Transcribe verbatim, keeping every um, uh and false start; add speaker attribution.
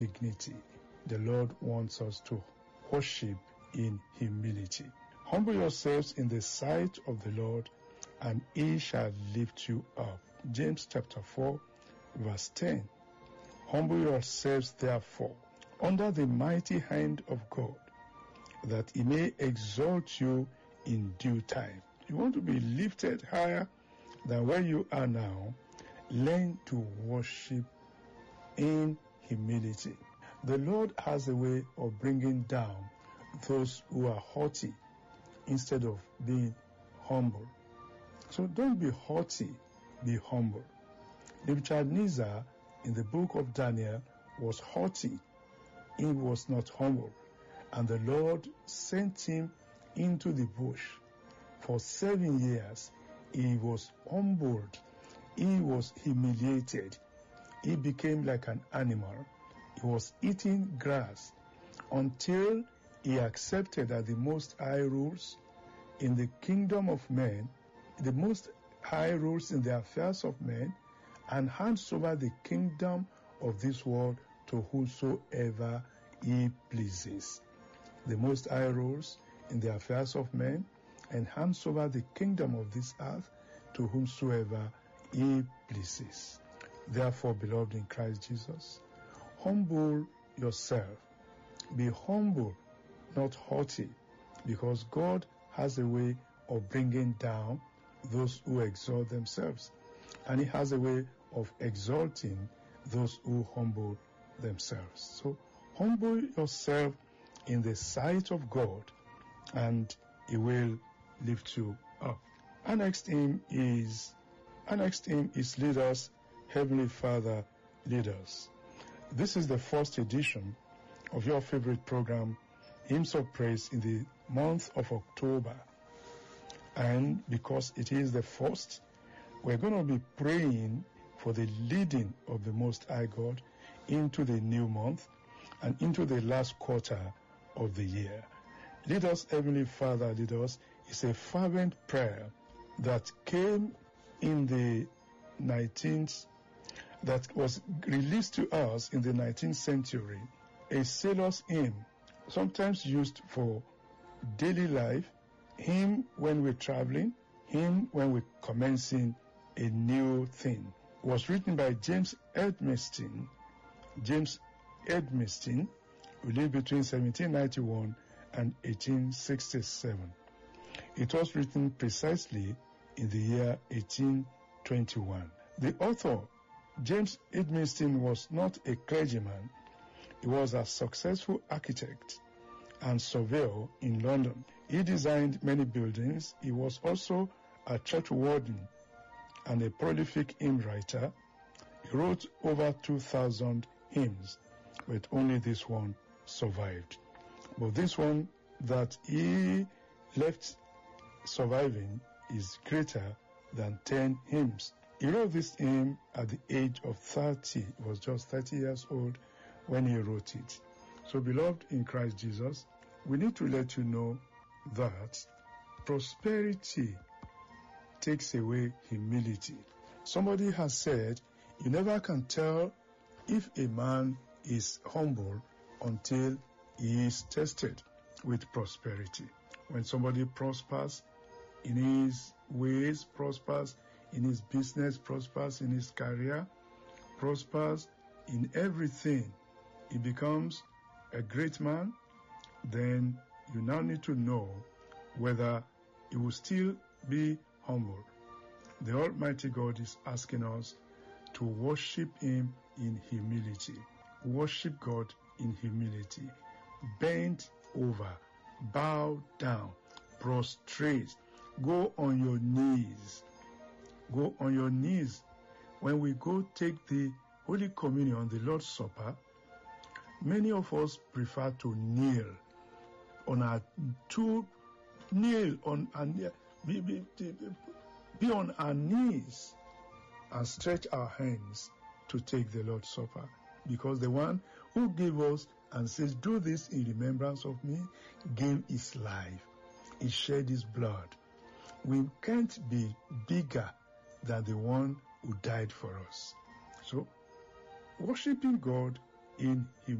Speaker 1: dignity. The Lord wants us to worship in humility. Humble yourselves in the sight of the Lord, and he shall lift you up. James chapter four, verse ten. Humble yourselves therefore under the mighty hand of God, that he may exalt you in due time. You want to be lifted higher than where you are now? Learn to worship in humility. The Lord has a way of bringing down those who are haughty instead of being humble. So don't be haughty, be humble. Nebuchadnezzar in the book of Daniel was haughty. He was not humble. And the Lord sent him into the bush. For seven years, he was humbled. He was humiliated. He became like an animal. He was eating grass until he accepted that the Most High rules in the kingdom of men, the Most High rules in the affairs of men, and hands over the kingdom of this world to whosoever he pleases. The Most High rules in the affairs of men and hands over the kingdom of this earth to whomsoever he pleases. Therefore, beloved in Christ Jesus, humble yourself. Be humble, not haughty, because God has a way of bringing down those who exalt themselves, and he has a way of exalting those who humble themselves. So humble yourself in the sight of God, and he will lift you up. Our next hymn is, our next hymn is Lead Us, Heavenly Father, Lead Us. This is the first edition of your favorite program, Hymns of Praise, in the month of October. And because it is the first, we're going to be praying for the leading of the Most High God into the new month and into the last quarter of the year. Lead us, Heavenly Father, lead us is a fervent prayer that came in the nineteenth, that was released to us in the nineteenth century, a sailor's hymn, sometimes used for daily life, hymn when we're traveling, hymn when we're commencing a new thing. It was written by James Edmiston. James Edmiston, who lived between seventeen ninety-one and eighteen sixty-seven. It was written precisely in the year eighteen twenty-one. The author, James Edmiston, was not a clergyman. He was a successful architect and surveyor in London. He designed many buildings. He was also a church warden and a prolific hymn writer. He wrote over two thousand hymns, but only this one survived. But this one that he left surviving is greater than ten hymns. He wrote this hymn at the age of thirty. He was just thirty years old when he wrote it. So, beloved in Christ Jesus, we need to let you know that prosperity takes away humility. Somebody has said, you never can tell if a man is humble until he is tested with prosperity. When somebody prospers in his ways, prospers in his business, prospers in his career, prospers in everything, he becomes a great man, then you now need to know whether he will still be humble. The Almighty God is asking us to worship him in humility. Worship God in humility. Bend over, bow down, prostrate, go on your knees. Go on your knees. When we go take the Holy Communion, the Lord's Supper, many of us prefer to kneel on our two, kneel on and be, be, be on our knees and stretch our hands to take the Lord's Supper. Because the one who gave us and says, do this in remembrance of me, gave his life. He shed his blood. We can't be bigger than the one who died for us. So, worshiping God in humility.